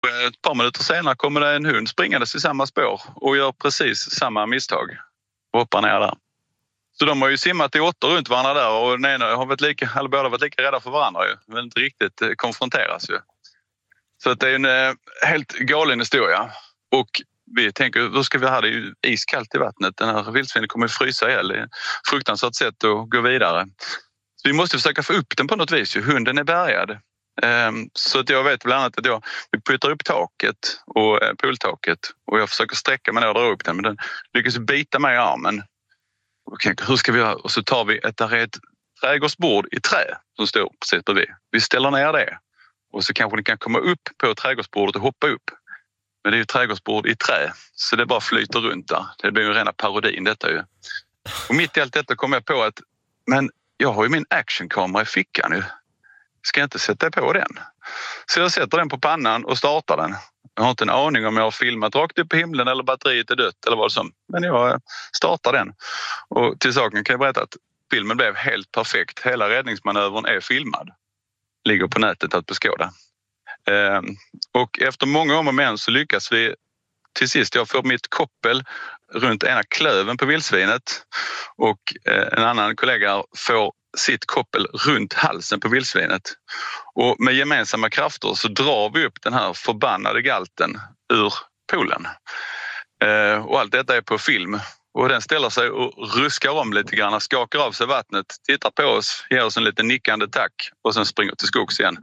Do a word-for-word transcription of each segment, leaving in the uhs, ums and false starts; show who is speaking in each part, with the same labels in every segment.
Speaker 1: Ett par minuter senare kommer det en hund springandes i samma spår och gör precis samma misstag och hoppar ner där. Så de har ju simmat i åtta runt varandra där och den ena har varit lika, eller båda varit lika rädda för varandra ju. Men inte riktigt konfronteras ju. Så att det är en eh, helt galen historia. Och vi tänker, hur ska vi ha det? Det är ju iskallt i vattnet. Den här vildsvinen kommer att frysa ihjäl. Det är ett fruktansvärt sätt att gå vidare. Så vi måste försöka få upp den på något vis. Hunden är bärgad. Um, så att jag vet bland annat att jag vi puttar upp taket och uh, pooltaket och jag försöker sträcka mig ner och dra upp den, men den lyckas bita mig i armen. Okay, hur ska vi göra? Och så tar vi ett, där är ett trädgårdsbord i trä som står precis bredvid. Vi ställer ner det och så kanske den kan komma upp på trädgårdsbordet och hoppa upp. Men det är ju trädgårdsbord i trä så det bara flyter runt där. Det blir ju rena parodin detta ju. Och mitt i allt detta kom jag på att men jag har ju min actionkamera i fickan nu. Ska jag inte sätta på den? Så jag sätter den på pannan och startar den. Jag har inte en aning om jag har filmat rakt upp i himlen eller batteriet är dött eller vad som. Men jag startar den. Och till saken kan jag berätta att filmen blev helt perfekt. Hela räddningsmanövern är filmad. Ligger på nätet att beskåda. Och efter många om och men så lyckas vi till sist. Jag får mitt koppel runt ena klöven på vildsvinet. Och en annan kollega får sitt koppel runt halsen på vildsvinet. Och med gemensamma krafter så drar vi upp den här förbannade galten ur poolen. Eh, och allt detta är på film. Och den ställer sig och ruskar om lite grann, skakar av sig vattnet, tittar på oss, ger oss en liten nickande tack och sen springer till skogs igen.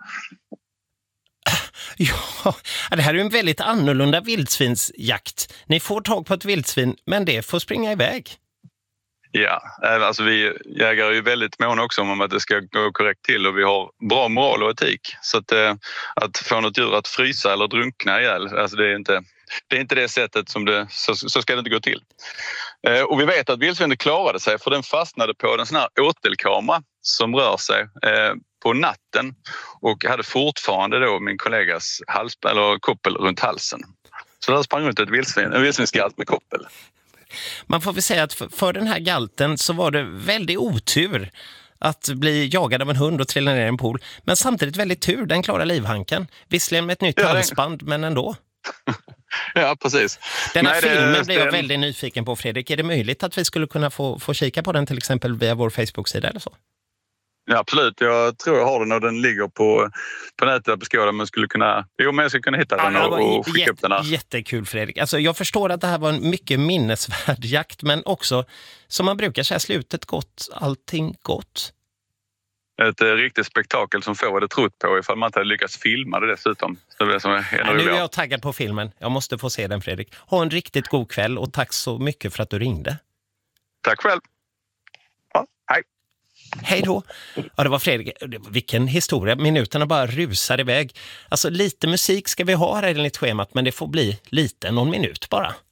Speaker 2: Ja, det här är ju en väldigt annorlunda vildsvinsjakt. Ni får tag på ett vildsvin, men det får springa iväg.
Speaker 1: Ja, alltså vi jägare är ju väldigt måna också om att det ska gå korrekt till och vi har bra moral och etik. Så att, att få något djur att frysa eller drunkna ihjäl, alltså det är inte det, är inte det sättet som det, så, så ska det inte gå till. Och vi vet att vildsvinet klarade sig för den fastnade på en sån här åtelkamera som rör sig på natten och hade fortfarande då min kollegas hals, eller koppel runt halsen. Så där sprang ut ett vildsvin, en vildsvinsgalt med koppel.
Speaker 2: Man får väl säga att för, för den här galten så var det väldigt otur att bli jagad av en hund och trilla ner i en pool. Men samtidigt väldigt tur, den klarar livhanken. Visserligen med ett nytt ja, halsband, men ändå.
Speaker 1: Ja, precis.
Speaker 2: Den här
Speaker 1: Nej,
Speaker 2: filmen
Speaker 1: det,
Speaker 2: blir jag
Speaker 1: det,
Speaker 2: väldigt nyfiken på, Fredrik. Är det möjligt att vi skulle kunna få, få kika på den till exempel via vår Facebook-sida eller så?
Speaker 1: Ja, absolut. Jag tror jag har den och den ligger på, på nätet att beskåda, men skulle kunna, jo, men jag skulle kunna hitta den
Speaker 2: ja,
Speaker 1: och, och skicka
Speaker 2: jätte,
Speaker 1: upp den här.
Speaker 2: Jättekul, Fredrik. Alltså, jag förstår att det här var en mycket minnesvärd jakt, men också, som man brukar säga, slutet gott, allting gott.
Speaker 1: Ett eh, riktigt spektakel som får det trott på ifall man inte hade lyckats filma det dessutom. Så det som är
Speaker 2: ja, nu är jag taggad på filmen. Jag måste få se den, Fredrik. Ha en riktigt god kväll och tack så mycket för att du ringde.
Speaker 1: Tack själv. Ja, hej.
Speaker 2: Hej då. Ja, det var Fredrik. Vilken historia. Minuterna bara rusar iväg. Alltså lite musik ska vi ha här enligt schemat, men det får bli lite, någon minut bara.